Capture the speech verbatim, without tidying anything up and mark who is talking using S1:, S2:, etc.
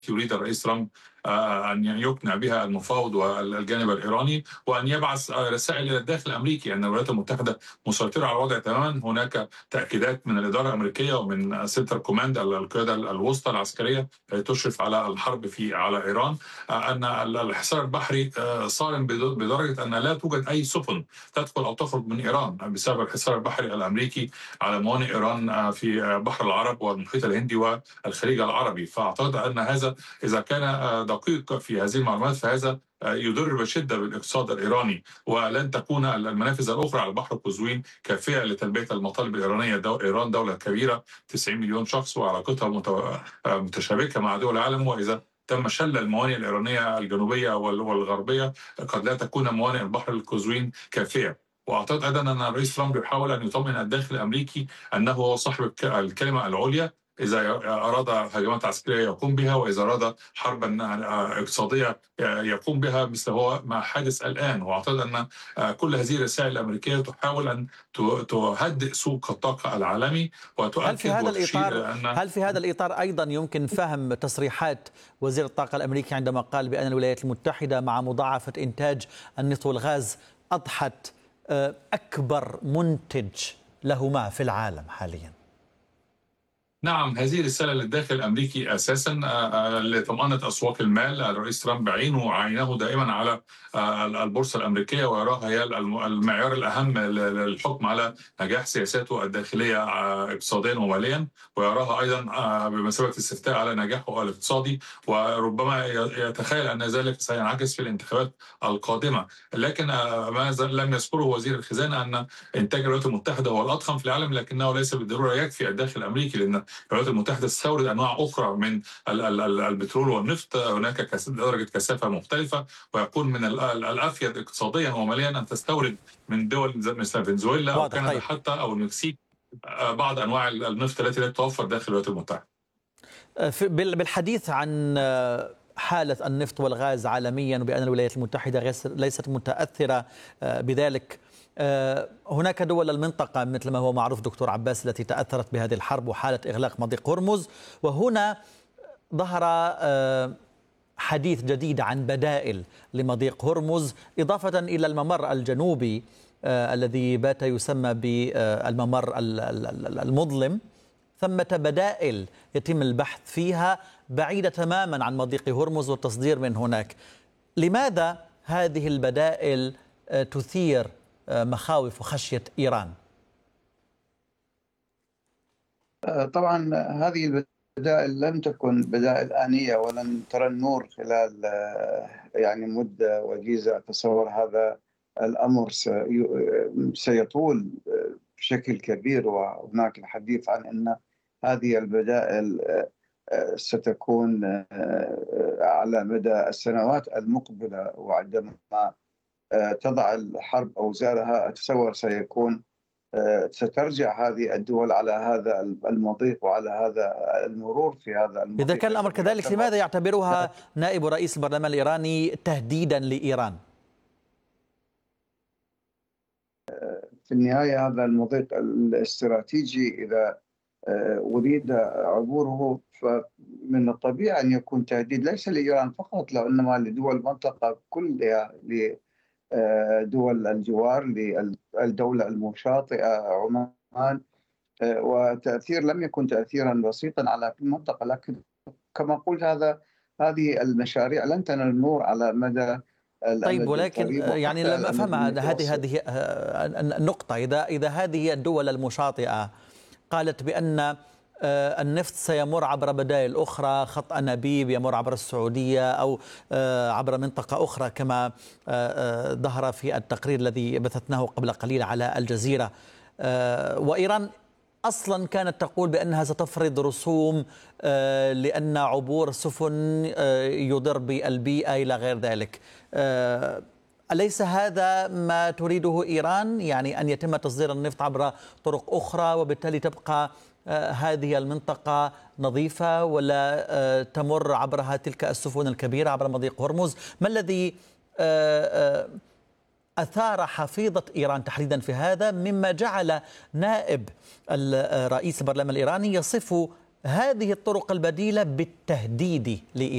S1: يريد الرئيس ترامب آه، أن يقنع بها المفاوض والجانب الإيراني، وأن يبعث رسائل إلى الداخل الأمريكي أن الولايات المتحدة مسيطرة على الوضع تماما. هناك تأكيدات من الإدارة الأمريكية ومن سنتر كوماند القيادة الوسطى العسكرية تشرف على الحرب في على إيران آه، أن الحصار البحري آه، صارم بدرجة أن لا توجد أي سفن تدخل أو تخرج من إيران بسبب الحصار البحري الأمريكي على موانئ إيران آه، في بحر العرب والمحيط الهندي والخليج العربي. فأعتقد أن هذا إذا كان آه، دقيق في هذه المعلومات فهذا يضر بشده بالاقتصاد الايراني، ولن تكون المنافذ الاخرى على البحر القزوين كافيه لتلبيه المطالب الايرانيه. دو ايران دوله كبيره تسعين مليون شخص وعلاقتها متشابكه مع دول العالم، واذا تم شل الموانئ الايرانيه الجنوبيه والغربيه قد لا تكون موانئ البحر القزوين كافيه. واعتقد ايضا ان الرئيس ترامب يحاول ان يطمئن الداخل الامريكي انه هو صاحب الكلمه العليا إذا أراد هجمات عسكرية يقوم بها، وإذا أراد حربا اقتصادية يقوم بها مثل هو ما حادث الآن. وأعتقد أن كل هذه الرسائل الأمريكية تحاول أن تهدئ سوق الطاقة العالمي
S2: هل في
S1: وتؤكد
S2: هذا
S1: وتشير
S2: الإطار
S1: إلى أن
S2: هل في هذا الإطار أيضا يمكن فهم تصريحات وزير الطاقة الأمريكي عندما قال بأن الولايات المتحدة مع مضاعفة إنتاج النفط والغاز أضحت أكبر منتج لهما في العالم حاليا؟
S1: نعم، هذه رسالة للداخل الأمريكي أساسا لطمأنة أسواق المال. الرئيس ترامب عينه عينه دائما على البورصة الأمريكية ويراها هي المعيار الأهم للحكم على نجاح سياساته الداخلية اقتصاديا وماليا، ويراها أيضا بمثابة استفتاء على نجاحه الاقتصادي، وربما يتخيل أن ذلك سينعكس في الانتخابات القادمة. لكن ما لم يذكره وزير الخزانة أن إنتاج الولايات المتحدة هو الأضخم في العالم، لكنه ليس بالضرورة يكفي الداخل الأمريكي، لأن الولايات المتحدة تستورد أنواع أخرى من البترول والنفط. هناك درجة كثافة مختلفة، ويكون من الأفيد اقتصاديا وماليا أن تستورد من دول مثل فنزويلا أو كندا
S2: طيب.
S1: حتى أو المكسيك بعض أنواع النفط التي لا تتوفر داخل الولايات المتحدة.
S2: بالحديث عن حالة النفط والغاز عالميا وبأن الولايات المتحدة ليست متأثرة بذلك، هناك دول المنطقة مثل ما هو معروف دكتور عباس التي تأثرت بهذه الحرب وحالة إغلاق مضيق هرمز، وهنا ظهر حديث جديد عن بدائل لمضيق هرمز إضافة إلى الممر الجنوبي الذي بات يسمى بالممر المظلم. ثمة بدائل يتم البحث فيها بعيدة تماما عن مضيق هرمز والتصدير من هناك. لماذا هذه البدائل تثير مخاوف وخشية إيران؟
S3: طبعا هذه البدائل لم تكن بدائل آنية ولن ترى النور خلال يعني مدة وجيزة. أتصور هذا الأمر سيطول بشكل كبير، وهناك الحديث عن أن هذه البدائل ستكون على مدى السنوات المقبلة، وعندما تضع الحرب أوزارها أتصور سيكون سترجع هذه الدول على هذا المضيق وعلى هذا المرور في هذا المضيق.
S2: إذا كان الأمر كذلك لماذا يعتبرها نائب رئيس البرلمان الإيراني تهديدا لإيران؟
S3: في النهاية هذا المضيق الاستراتيجي إذا أريد عبوره فمن الطبيعي أن يكون تهديد ليس لإيران فقط، وإنما لدول المنطقة كلها، لدول الجوار، للدولة المشاطئة عمان. وتأثير لم يكن تأثيرا بسيطا على المنطقة، لكن كما قلت هذا هذه المشاريع لن تنال النور على مدى.
S2: طيب، ولكن يعني لم أفهم هذه هذه النقطة. إذا إذا هذه الدول المشاطئة قالت بأن النفط سيمر عبر بدائل أخرى، خط أنابيب يمر عبر السعودية أو عبر منطقة أخرى كما ظهر في التقرير الذي بثثناه قبل قليل على الجزيرة، وإيران أصلا كانت تقول بأنها ستفرض رسوم لأن عبور السفن يضر بالبيئة إلى غير ذلك، أليس هذا ما تريده إيران؟ يعني أن يتم تصدير النفط عبر طرق أخرى وبالتالي تبقى هذه المنطقة نظيفة ولا تمر عبرها تلك السفن الكبيرة عبر مضيق هرمز؟ ما الذي أثار حفيظة إيران تحديدا في هذا، مما جعل نائب رئيس البرلمان الإيراني يصف هذه الطرق البديلة بالتهديد لإيران؟